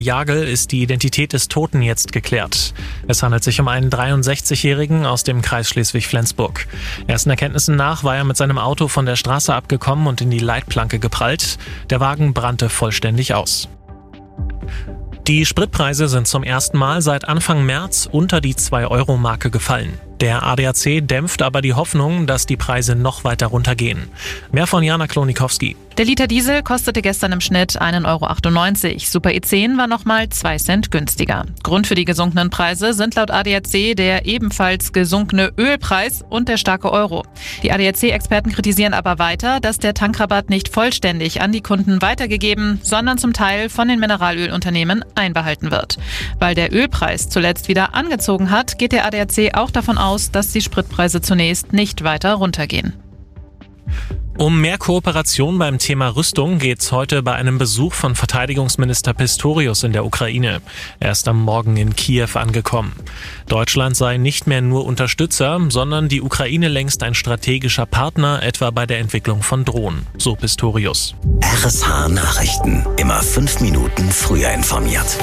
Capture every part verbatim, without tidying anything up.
Jagel ist die Identität des Toten jetzt geklärt. Es handelt sich um einen dreiundsechzigjährigen aus dem Kreis Schleswig-Flensburg. Ersten Erkenntnissen nach war er mit seinem Auto von der Straße abgekommen und in die Leitplanke geprallt. Der Wagen brannte vollständig aus. Die Spritpreise sind zum ersten Mal seit Anfang März unter die zwei-Euro-Marke gefallen. Der A D A C dämpft aber die Hoffnung, dass die Preise noch weiter runtergehen. Mehr von Jana Klonikowski. Der Liter Diesel kostete gestern im Schnitt einen Euro achtundneunzig. Super E zehn war nochmal zwei Cent günstiger. Grund für die gesunkenen Preise sind laut A D A C der ebenfalls gesunkene Ölpreis und der starke Euro. Die A D A C-Experten kritisieren aber weiter, dass der Tankrabatt nicht vollständig an die Kunden weitergegeben, sondern zum Teil von den Mineralölunternehmen einbehalten wird. Weil der Ölpreis zuletzt wieder angezogen hat, geht der A D A C auch davon aus, dass die Spritpreise zunächst nicht weiter runtergehen. Um mehr Kooperation beim Thema Rüstung geht's heute bei einem Besuch von Verteidigungsminister Pistorius in der Ukraine. Er ist am Morgen in Kiew angekommen. Deutschland sei nicht mehr nur Unterstützer, sondern die Ukraine längst ein strategischer Partner, etwa bei der Entwicklung von Drohnen, so Pistorius. R S H Nachrichten, immer fünf Minuten früher informiert.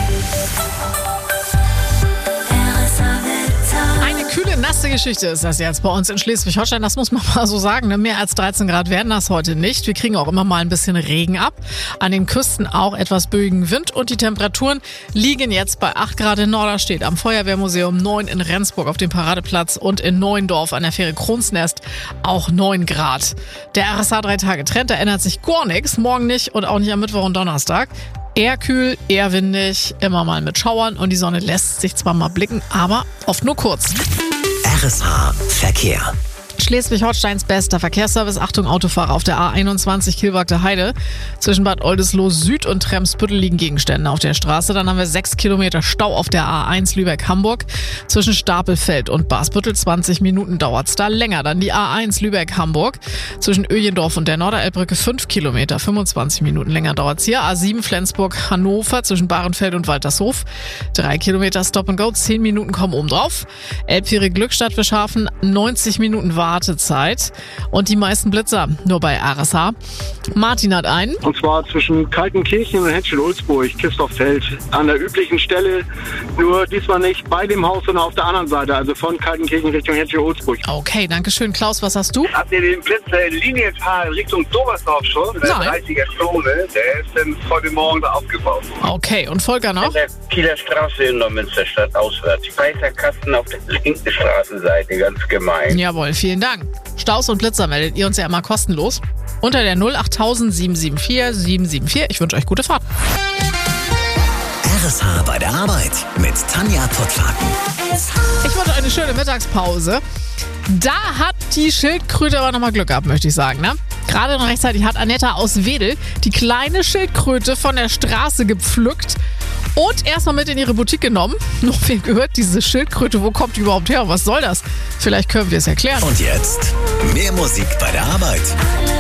Kühle, nasse Geschichte ist das jetzt bei uns in Schleswig-Holstein. Das muss man mal so sagen. Mehr als dreizehn Grad werden das heute nicht. Wir kriegen auch immer mal ein bisschen Regen ab. An den Küsten auch etwas böigen Wind. Und die Temperaturen liegen jetzt bei acht Grad in Norderstedt, am Feuerwehrmuseum neun in Rendsburg auf dem Paradeplatz und in Neuendorf an der Fähre Kronsnest auch neun Grad. Der R S H drei Tage Trend, da ändert sich gar nichts. Morgen nicht und auch nicht am Mittwoch und Donnerstag. Eher kühl, eher windig, immer mal mit Schauern und die Sonne lässt sich zwar mal blicken, aber oft nur kurz. R S H Verkehr. Schleswig-Holsteins bester Verkehrsservice. Achtung, Autofahrer auf der A einundzwanzig Kilwagte Heide. Zwischen Bad Oldesloe Süd und Tremsbüttel liegen Gegenstände auf der Straße. Dann haben wir sechs Kilometer Stau auf der A eins Lübeck-Hamburg. Zwischen Stapelfeld und Basbüttel zwanzig Minuten dauert's da länger. Dann die A eins Lübeck-Hamburg. Zwischen Öjendorf und der Norderelbbrücke fünf Kilometer, fünfundzwanzig Minuten länger dauert's hier. A sieben Flensburg-Hannover zwischen Bahrenfeld und Waltershof. drei Kilometer Stop and Go, zehn Minuten kommen oben drauf. Elbphilharmonie Glückstadt Beschafen, neunzig Minuten Wartezeit und die meisten Blitzer nur bei R S H. Martin hat einen. Und zwar zwischen Kaltenkirchen und Henschel-Ulzburg, Christophfeld. An der üblichen Stelle, nur diesmal nicht bei dem Haus, sondern auf der anderen Seite, also von Kaltenkirchen Richtung Henschel-Ulzburg. Okay, danke schön. Klaus, was hast du? Habt ihr den Blitzer in Liniental Richtung Dobersdorf schon? Der dreißiger Zone, der ist dann heute Morgen aufgebaut. Okay, und Volker noch? An der Kieler Straße in Neumünsterstadt auswärts. Weißer Kasten auf der linken Straßenseite, ganz gemein. Jawohl, vielen Dank. Staus und Blitzer meldet ihr uns ja immer kostenlos unter der null acht null sieben sieben vier sieben sieben vier. Ich wünsche euch gute Fahrt. R S H bei der Arbeit mit Tanja Pottlaken. Ich wünsche eine schöne Mittagspause. Da hat die Schildkröte aber nochmal Glück gehabt, möchte ich sagen. Ne? Gerade noch rechtzeitig hat Annetta aus Wedel die kleine Schildkröte von der Straße gepflückt und erstmal mit in ihre Boutique genommen. Noch wem gehört diese Schildkröte? Wo kommt die überhaupt her? Was soll das? Vielleicht können wir es erklären. Und jetzt mehr Musik bei der Arbeit.